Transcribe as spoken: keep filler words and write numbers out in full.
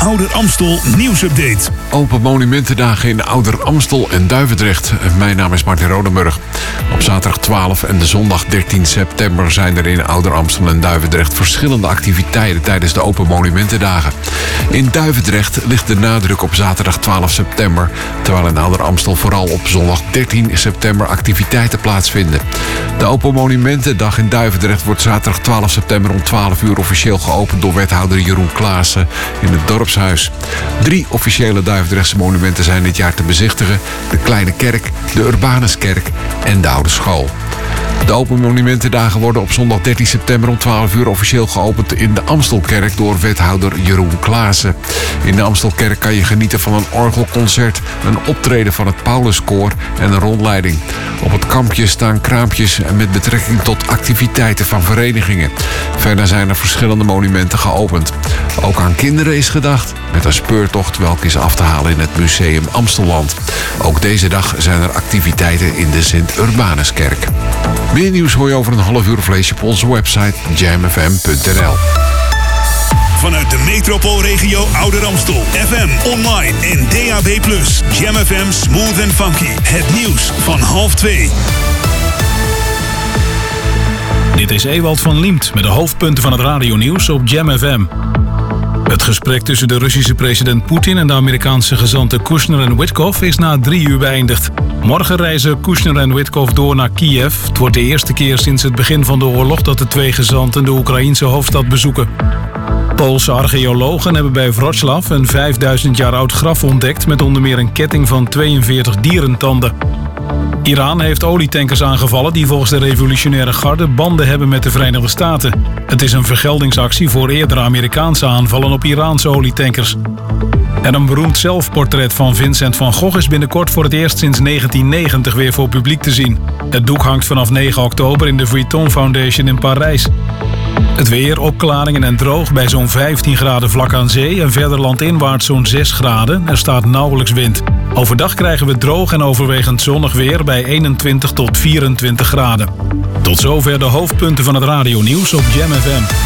Ouder Amstel nieuwsupdate. Open monumentendagen in Ouder Amstel en Duivendrecht. Mijn naam is Martin Rodenburg. Op zaterdag twaalf en de zondag dertien september zijn er in Ouder Amstel en Duivendrecht verschillende activiteiten tijdens de Open Monumentendagen. In Duivendrecht ligt de nadruk op zaterdag twaalf september, terwijl in Ouder Amstel vooral op zondag dertien september activiteiten plaatsvinden. De Open Monumentendag in Duivendrecht wordt zaterdag twaalf september om twaalf uur officieel geopend door wethouder Jeroen Klaassen in het dorpshuis. Drie officiële Duivendrechtse monumenten zijn dit jaar te bezichtigen: de Kleine Kerk, de Urbanuskerk en de Oude School. De Open Monumentendagen worden op zondag dertien september om twaalf uur officieel geopend in de Amstelkerk door wethouder Jeroen Klaassen. In de Amstelkerk kan je genieten van een orgelconcert, een optreden van het Pauluskoor en een rondleiding. Op het kampje staan kraampjes met betrekking tot activiteiten van verenigingen. Verder zijn er verschillende monumenten geopend. Ook aan kinderen is gedacht met een speurtocht welke is af te halen in het Museum Amstelland. Ook deze dag zijn er activiteiten in de Sint-Urbanuskerk. Meer nieuws hoor je over een half uur of lees je op onze website jam f m punt n l. Vanuit de metropoolregio Ouder Amstel. F M, online en D A B plus. Jam F M Smooth and Funky. Het nieuws van half twee. Dit is Ewald van Liemt met de hoofdpunten van het radionieuws op Jam F M. Het gesprek tussen de Russische president Poetin en de Amerikaanse gezanten Kushner en Witkoff is na drie uur beëindigd. Morgen reizen Kushner en Witkoff door naar Kiev. Het wordt de eerste keer sinds het begin van de oorlog dat de twee gezanten de Oekraïense hoofdstad bezoeken. Poolse archeologen hebben bij Wrocław een vijfduizend jaar oud graf ontdekt met onder meer een ketting van tweeënveertig dierentanden. Iran heeft olietankers aangevallen die volgens de revolutionaire garde banden hebben met de Verenigde Staten. Het is een vergeldingsactie voor eerdere Amerikaanse aanvallen op Iraanse olietankers. En een beroemd zelfportret van Vincent van Gogh is binnenkort voor het eerst sinds negentien negentig weer voor publiek te zien. Het doek hangt vanaf negen oktober in de Vuitton Foundation in Parijs. Het weer, opklaringen en droog bij zo'n vijftien graden vlak aan zee en verder landinwaarts zo'n zes graden. Er staat nauwelijks wind. Overdag krijgen we droog en overwegend zonnig weer bij eenentwintig tot vierentwintig graden. Tot zover de hoofdpunten van het radionieuws op Jam F M.